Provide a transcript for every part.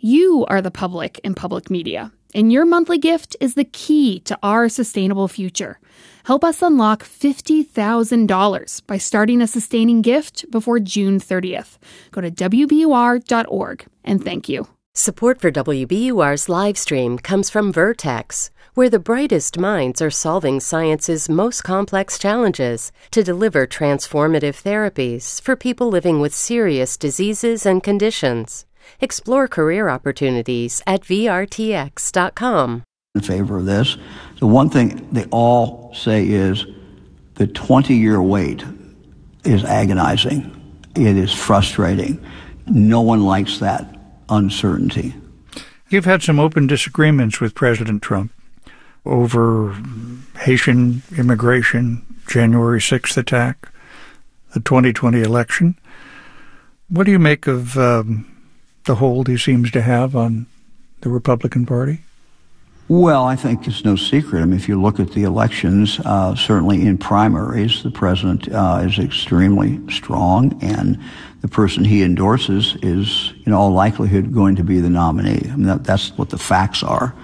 You are the public in public media, and your monthly gift is the key to our sustainable future. Help us unlock $50,000 by starting a sustaining gift before June 30th. Go to WBUR.org, and thank you. Support for WBUR's live stream comes from Vertex, where the brightest minds are solving science's most complex challenges to deliver transformative therapies for people living with serious diseases and conditions. Explore career opportunities at VRTX.com. In favor of this. The one thing they all say is the 20-year wait is agonizing. It is frustrating. No one likes that uncertainty. You've had some open disagreements with President Trump over Haitian immigration, January 6th attack, the 2020 election. What do you make of the hold he seems to have on the Republican Party? Well, I think it's no secret. I mean, if you look at the elections, certainly in primaries, the president is extremely strong, and the person he endorses is, in all likelihood, going to be the nominee. I mean, that's what the facts are.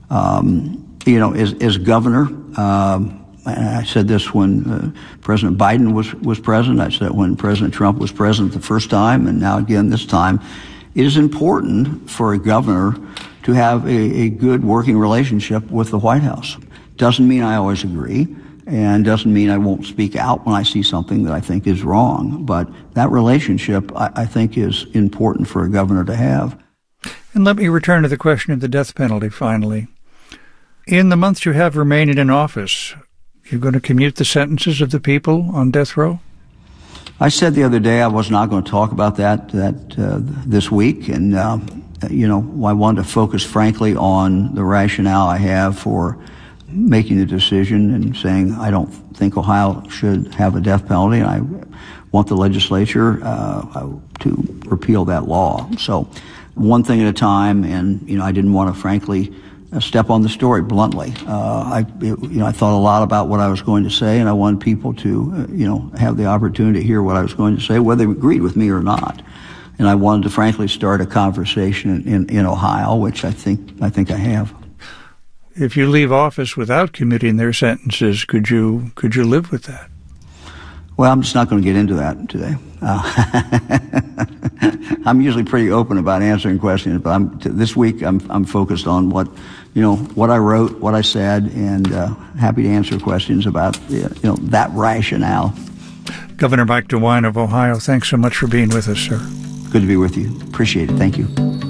As governor, and I said this when President Biden was president. I said it when President Trump was president the first time, and now again this time. It is important for a governor to have a good working relationship with the White House. Doesn't mean I always agree, and doesn't mean I won't speak out when I see something that I think is wrong. But that relationship, I think, is important for a governor to have. And let me return to the question of the death penalty finally. In the months you have remaining in office, you're going to commute the sentences of the people on death row? I said the other day I was not going to talk about that this week, and I wanted to focus, frankly, on the rationale I have for making the decision and saying I don't think Ohio should have a death penalty, and I want the legislature to repeal that law. So, one thing at a time, and I didn't want to, frankly, step on the story bluntly. I thought a lot about what I was going to say, and I wanted people to, have the opportunity to hear what I was going to say, whether they agreed with me or not. And I wanted to, frankly, start a conversation in Ohio, which I think I have. If you leave office without commuting their sentences, could you live with that? Well, I'm just not going to get into that today. I'm usually pretty open about answering questions, but this week I'm focused on what I wrote, what I said, and happy to answer questions about that rationale. Governor Mike DeWine of Ohio, thanks so much for being with us, sir. Good to be with you. Appreciate it. Thank you.